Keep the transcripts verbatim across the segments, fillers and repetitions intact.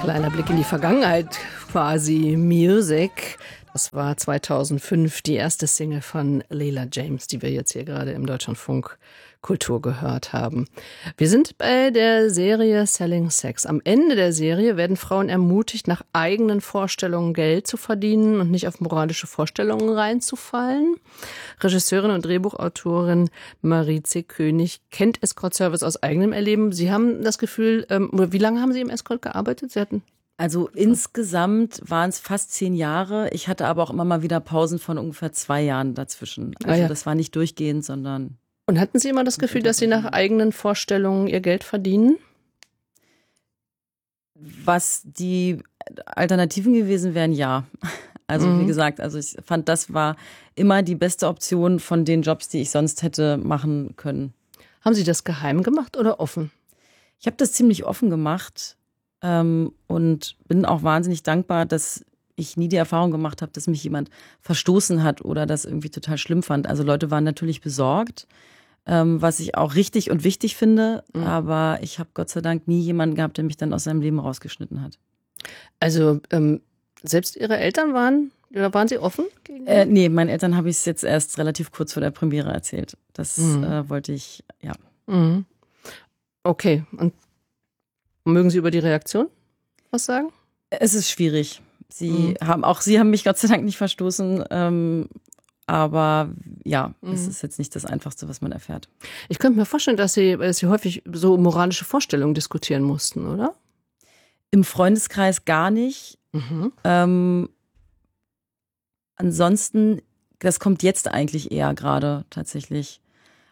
Kleiner Blick in die Vergangenheit, quasi Music. Das war zweitausendfünf die erste Single von Leela James, die wir jetzt hier gerade im Deutschlandfunk Kultur gehört haben. Wir sind bei der Serie Selling Sex. Am Ende der Serie werden Frauen ermutigt, nach eigenen Vorstellungen Geld zu verdienen und nicht auf moralische Vorstellungen reinzufallen. Regisseurin und Drehbuchautorin Marie C. König kennt Escort Service aus eigenem Erleben. Sie haben das Gefühl, ähm, wie lange haben Sie im Escort gearbeitet? Sie hatten Also insgesamt waren es fast zehn Jahre. Ich hatte aber auch immer mal wieder Pausen von ungefähr zwei Jahren dazwischen. Also ah ja. Das war nicht durchgehend, sondern... Und hatten Sie immer das Gefühl, dass Sie nach eigenen Vorstellungen Ihr Geld verdienen? Was die Alternativen gewesen wären, ja. Also mhm. wie gesagt, also ich fand, das war immer die beste Option von den Jobs, die ich sonst hätte machen können. Haben Sie das geheim gemacht oder offen? Ich habe das ziemlich offen gemacht ähm, und bin auch wahnsinnig dankbar, dass ich nie die Erfahrung gemacht habe, dass mich jemand verstoßen hat oder das irgendwie total schlimm fand. Also Leute waren natürlich besorgt, ähm, was ich auch richtig und wichtig finde. Mhm. Aber ich habe Gott sei Dank nie jemanden gehabt, der mich dann aus seinem Leben rausgeschnitten hat. Also ähm, selbst Ihre Eltern waren, oder waren Sie offen? Äh, nee, meinen Eltern habe ich es jetzt erst relativ kurz vor der Premiere erzählt. Das mhm. äh, wollte ich, ja. Mhm. Okay, und mögen Sie über die Reaktion was sagen? Es ist schwierig. Sie mhm. haben, auch Sie haben mich Gott sei Dank nicht verstoßen, ähm, aber ja, mhm. es ist jetzt nicht das Einfachste, was man erfährt. Ich könnte mir vorstellen, dass Sie, dass Sie häufig so moralische Vorstellungen diskutieren mussten, oder? Im Freundeskreis gar nicht. Mhm. Ähm, ansonsten, das kommt jetzt eigentlich eher gerade tatsächlich.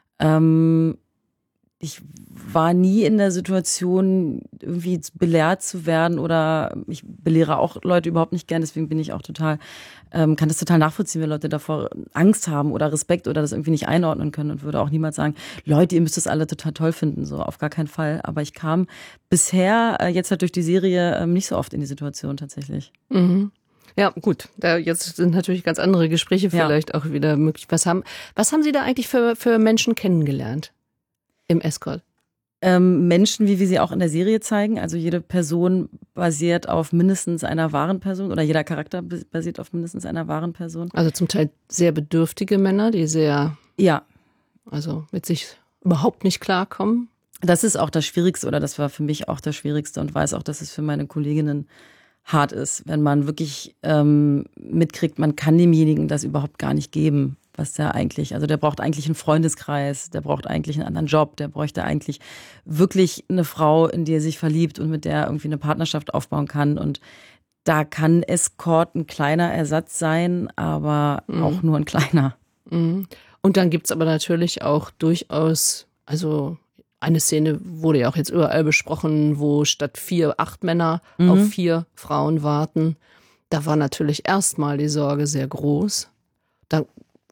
Ähm, Ich war nie in der Situation, irgendwie belehrt zu werden oder ich belehre auch Leute überhaupt nicht gern, deswegen bin ich auch total, ähm, kann das total nachvollziehen, wenn Leute davor Angst haben oder Respekt oder das irgendwie nicht einordnen können und würde auch niemals sagen, Leute, ihr müsst das alle total toll finden, so auf gar keinen Fall. Aber ich kam bisher, äh, jetzt halt durch die Serie, ähm, nicht so oft in die Situation tatsächlich. Mhm. Ja, gut. Da jetzt sind natürlich ganz andere Gespräche vielleicht ja. auch wieder möglich. Was haben, was haben Sie da eigentlich für, für Menschen kennengelernt? Im Escort? Ähm, Menschen, wie wir sie auch in der Serie zeigen. Also jede Person basiert auf mindestens einer wahren Person oder jeder Charakter basiert auf mindestens einer wahren Person. Also zum Teil sehr bedürftige Männer, die sehr, ja, also mit sich überhaupt nicht klarkommen. Das ist auch das Schwierigste oder das war für mich auch das Schwierigste und weiß auch, dass es für meine Kolleginnen hart ist, wenn man wirklich ähm, mitkriegt, man kann demjenigen das überhaupt gar nicht geben. Was der eigentlich, also der braucht eigentlich einen Freundeskreis, der braucht eigentlich einen anderen Job, der bräuchte eigentlich wirklich eine Frau, in die er sich verliebt und mit der er irgendwie eine Partnerschaft aufbauen kann. Und da kann Escort ein kleiner Ersatz sein, aber mhm. auch nur ein kleiner. Mhm. Und dann gibt's aber natürlich auch durchaus, also eine Szene wurde ja auch jetzt überall besprochen, wo statt vier, acht Männer mhm. auf vier Frauen warten. Da war natürlich erstmal die Sorge sehr groß. Da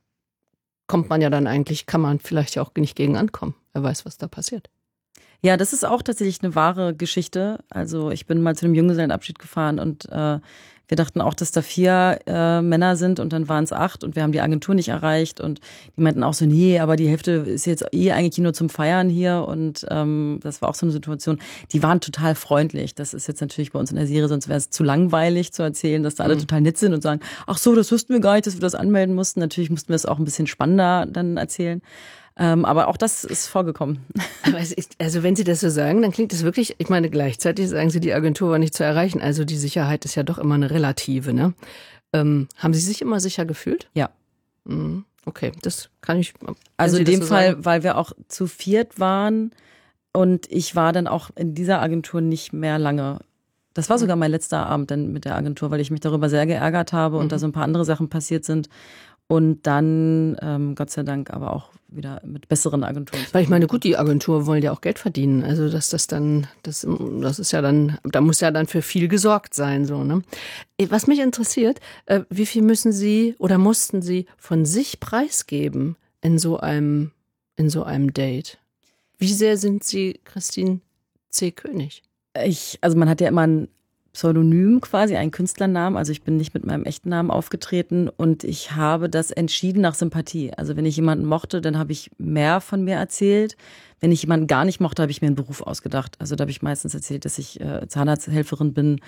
kommt man ja dann eigentlich, kann man vielleicht ja auch nicht gegen ankommen. Wer weiß, was da passiert. Ja, das ist auch tatsächlich eine wahre Geschichte. Also ich bin mal zu einem Junggesellenabschied gefahren und äh, wir dachten auch, dass da vier äh, Männer sind und dann waren es acht und wir haben die Agentur nicht erreicht und die meinten auch so, nee, aber die Hälfte ist jetzt eh eigentlich nur zum Feiern hier und ähm, das war auch so eine Situation. Die waren total freundlich. Das ist jetzt natürlich bei uns in der Serie, sonst wäre es zu langweilig zu erzählen, dass da alle mhm. total nett sind und sagen, ach so, das wussten wir gar nicht, dass wir das anmelden mussten. Natürlich mussten wir es auch ein bisschen spannender dann erzählen. Ähm, aber auch das ist vorgekommen. Aber es ist, also wenn Sie das so sagen, dann klingt es wirklich, ich meine, gleichzeitig sagen Sie, die Agentur war nicht zu erreichen. Also die Sicherheit ist ja doch immer eine relative, ne? Ähm, haben Sie sich immer sicher gefühlt? Ja. Mhm. Okay, das kann ich. Also in dem so Fall, sagen. Weil wir auch zu viert waren und ich war dann auch in dieser Agentur nicht mehr lange. Das war sogar mein letzter Abend dann mit der Agentur, weil ich mich darüber sehr geärgert habe und mhm. da so ein paar andere Sachen passiert sind. Und dann, ähm, Gott sei Dank, aber auch wieder mit besseren Agenturen. Weil ich meine, gut, die Agentur wollen ja auch Geld verdienen. Also dass das dann, das, das ist ja dann, da muss ja dann für viel gesorgt sein, so, ne? Was mich interessiert, äh, wie viel müssen Sie oder mussten Sie von sich preisgeben in so einem, in so einem Date? Wie sehr sind Sie Christine C. König? Ich, also man hat ja immer ein Pseudonym quasi, einen Künstlernamen. Also ich bin nicht mit meinem echten Namen aufgetreten und ich habe das entschieden nach Sympathie. Also wenn ich jemanden mochte, dann habe ich mehr von mir erzählt. Wenn ich jemanden gar nicht mochte, habe ich mir einen Beruf ausgedacht. Also da habe ich meistens erzählt, dass ich äh, Zahnarzthelferin bin.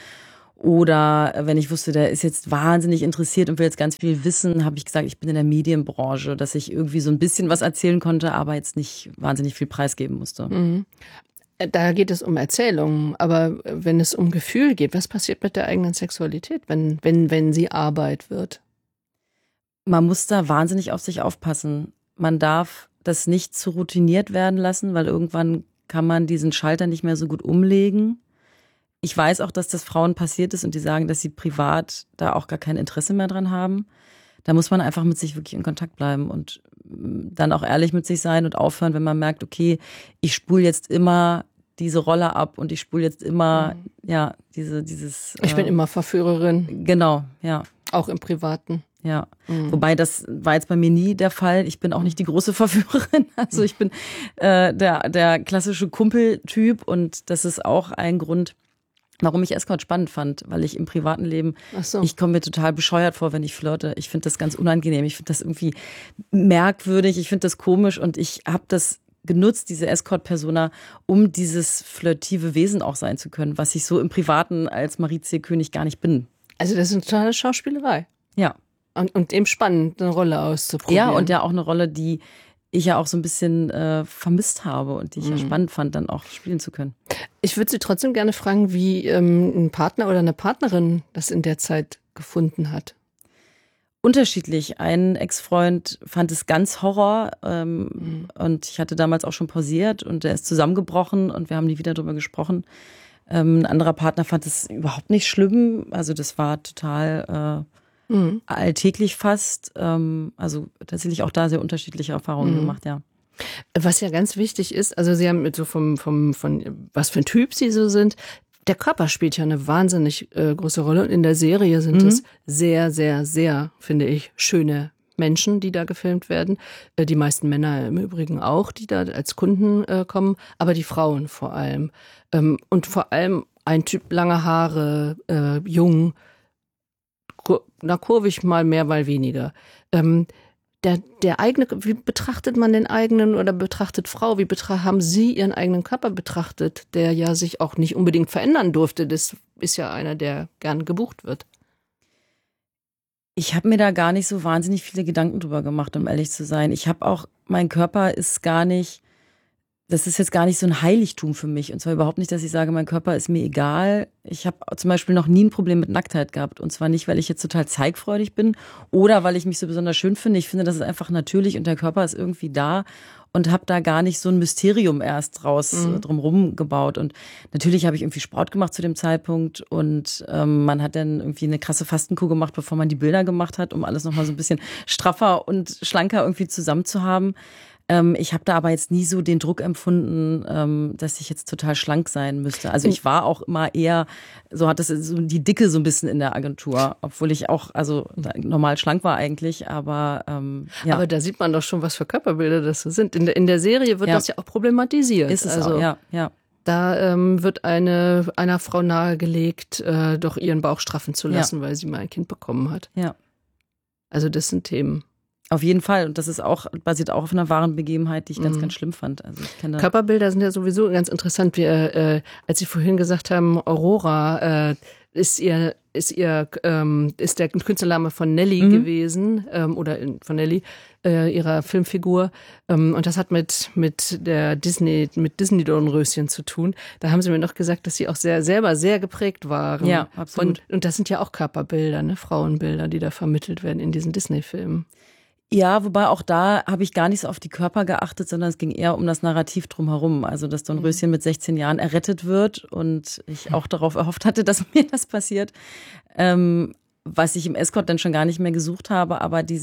Oder wenn ich wusste, der ist jetzt wahnsinnig interessiert und will jetzt ganz viel wissen, habe ich gesagt, ich bin in der Medienbranche, dass ich irgendwie so ein bisschen was erzählen konnte, aber jetzt nicht wahnsinnig viel preisgeben musste. Mhm. Da geht es um Erzählungen, aber wenn es um Gefühl geht, was passiert mit der eigenen Sexualität, wenn, wenn, wenn sie Arbeit wird? Man muss da wahnsinnig auf sich aufpassen. Man darf das nicht zu routiniert werden lassen, weil irgendwann kann man diesen Schalter nicht mehr so gut umlegen. Ich weiß auch, dass das Frauen passiert ist und die sagen, dass sie privat da auch gar kein Interesse mehr dran haben. Da muss man einfach mit sich wirklich in Kontakt bleiben und dann auch ehrlich mit sich sein und aufhören, wenn man merkt, okay, ich spule jetzt immer diese Rolle ab und ich spule jetzt immer, mhm. ja, diese, dieses. Ich bin äh, immer Verführerin. Genau, ja. Auch im Privaten. Ja, mhm. Wobei das war jetzt bei mir nie der Fall. Ich bin auch nicht die große Verführerin. Also ich bin äh, der, der klassische Kumpeltyp und das ist auch ein Grund, warum ich Escort spannend fand, weil ich im privaten Leben, Ach so. ich komme mir total bescheuert vor, wenn ich flirte. Ich finde das ganz unangenehm. Ich finde das irgendwie merkwürdig. Ich finde das komisch und ich habe das genutzt, diese Escort-Persona, um dieses flirtive Wesen auch sein zu können, was ich so im Privaten als Marizie König gar nicht bin. Also das ist eine totale Schauspielerei. Ja. Und, und eben spannend, eine Rolle auszuprobieren. Ja, und ja auch eine Rolle, die ich ja auch so ein bisschen äh, vermisst habe und die ich mhm. ja spannend fand, dann auch spielen zu können. Ich würde Sie trotzdem gerne fragen, wie ähm, ein Partner oder eine Partnerin das in der Zeit gefunden hat. Unterschiedlich. Ein Ex-Freund fand es ganz Horror ähm, mhm. und ich hatte damals auch schon pausiert und der ist zusammengebrochen und wir haben nie wieder drüber gesprochen. Ähm, ein anderer Partner fand es überhaupt nicht schlimm. Also das war total äh, mhm. alltäglich fast. Ähm, also tatsächlich auch da sehr unterschiedliche Erfahrungen mhm. gemacht, ja. Was ja ganz wichtig ist, also Sie haben mit so vom, vom, von was für ein Typ Sie so sind, der Körper spielt ja eine wahnsinnig äh, große Rolle und in der Serie sind mhm. es sehr, sehr, sehr, finde ich, schöne Menschen, die da gefilmt werden. Äh, die meisten Männer im Übrigen auch, die da als Kunden äh, kommen, aber die Frauen vor allem. Ähm, und vor allem ein Typ, lange Haare, äh, jung, kur- na kurvig mal mehr, mal weniger. Ähm, Der, der eigene, wie betrachtet man den eigenen oder betrachtet Frau? Wie betra- haben Sie Ihren eigenen Körper betrachtet, der ja sich auch nicht unbedingt verändern durfte? Das ist ja einer, der gern gebucht wird. Ich habe mir da gar nicht so wahnsinnig viele Gedanken drüber gemacht, um ehrlich zu sein. Ich habe auch, mein Körper ist gar nicht, das ist jetzt gar nicht so ein Heiligtum für mich. Und zwar überhaupt nicht, dass ich sage, mein Körper ist mir egal. Ich habe zum Beispiel noch nie ein Problem mit Nacktheit gehabt. Und zwar nicht, weil ich jetzt total zeigfreudig bin oder weil ich mich so besonders schön finde. Ich finde, das ist einfach natürlich und der Körper ist irgendwie da und habe da gar nicht so ein Mysterium erst draus mhm. drumherum gebaut. Und natürlich habe ich irgendwie Sport gemacht zu dem Zeitpunkt und ähm, man hat dann irgendwie eine krasse Fastenkur gemacht, bevor man die Bilder gemacht hat, um alles nochmal so ein bisschen straffer und schlanker irgendwie zusammen zu haben. Ich habe da aber jetzt nie so den Druck empfunden, dass ich jetzt total schlank sein müsste. Also ich war auch immer eher, so hat es so die Dicke so ein bisschen in der Agentur, obwohl ich auch also normal schlank war eigentlich, aber ähm, ja. Aber da sieht man doch schon, was für Körperbilder das so sind. In der, in der Serie wird ja. das ja auch problematisiert. Ist es also, auch, ja, ja. Da ähm, wird eine einer Frau nahegelegt, äh, doch ihren Bauch straffen zu lassen, ja. weil sie mal ein Kind bekommen hat. Ja. Also das sind Themen. Auf jeden Fall. Und das ist auch, basiert auch auf einer wahren Begebenheit, die ich ganz, mhm. ganz schlimm fand. Also ich kenne Körperbilder sind ja sowieso ganz interessant. Wir, äh, als Sie vorhin gesagt haben, Aurora, äh, ist ihr, ist ihr, ähm, ist der Künstlername von Nelly mhm. gewesen, ähm, oder in, von Nelly, äh, ihrer Filmfigur. Ähm, und das hat mit, mit der Disney, mit Disney-Dornröschen zu tun. Da haben Sie mir noch gesagt, dass Sie auch sehr, selber sehr geprägt waren. Ja, absolut. Und, und das sind ja auch Körperbilder, ne? Frauenbilder, die da vermittelt werden in diesen Disney-Filmen. Ja, wobei auch da habe ich gar nicht so auf die Körper geachtet, sondern es ging eher um das Narrativ drumherum. Also, dass Dornröschen mit sechzehn Jahren errettet wird und ich auch darauf erhofft hatte, dass mir das passiert. Ähm, was ich im Escort dann schon gar nicht mehr gesucht habe, aber dieses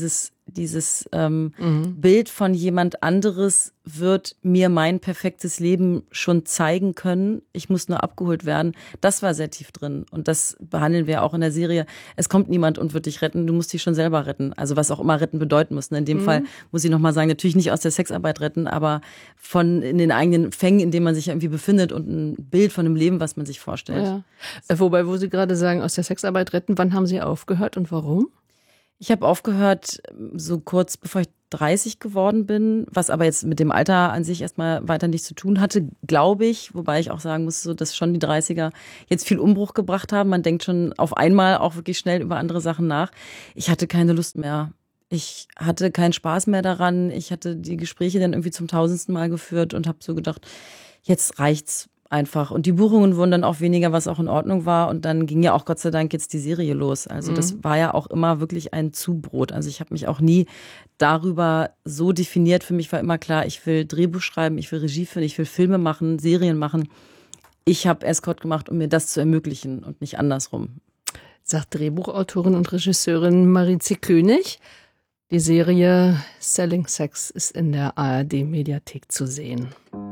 dieses ähm, Mhm. Bild von jemand anderes wird mir mein perfektes Leben schon zeigen können. Ich muss nur abgeholt werden. Das war sehr tief drin. Und das behandeln wir auch in der Serie. Es kommt niemand und wird dich retten. Du musst dich schon selber retten. Also was auch immer retten bedeuten muss. In dem Mhm. Fall muss ich nochmal sagen, natürlich nicht aus der Sexarbeit retten, aber von in den eigenen Fängen, in denen man sich irgendwie befindet und ein Bild von einem Leben, was man sich vorstellt. Ja. Äh, Wobei, wo Sie gerade sagen, aus der Sexarbeit retten, wann haben Sie aufgehört und warum? Ich habe aufgehört, so kurz bevor ich dreißig geworden bin, was aber jetzt mit dem Alter an sich erstmal weiter nichts zu tun hatte, glaube ich, wobei ich auch sagen muss, so, dass schon die dreißiger jetzt viel Umbruch gebracht haben. Man denkt schon auf einmal auch wirklich schnell über andere Sachen nach. Ich hatte keine Lust mehr. Ich hatte keinen Spaß mehr daran. Ich hatte die Gespräche dann irgendwie zum tausendsten Mal geführt und habe so gedacht, jetzt reicht's einfach. Und die Buchungen wurden dann auch weniger, was auch in Ordnung war. Und dann ging ja auch Gott sei Dank jetzt die Serie los. Also das war ja auch immer wirklich ein Zubrot. Also ich habe mich auch nie darüber so definiert. Für mich war immer klar, ich will Drehbuch schreiben, ich will Regie führen, ich will Filme machen, Serien machen. Ich habe Escort gemacht, um mir das zu ermöglichen und nicht andersrum. Sagt Drehbuchautorin und Regisseurin Marietje König. Die Serie Selling Sex ist in der A R D-Mediathek zu sehen.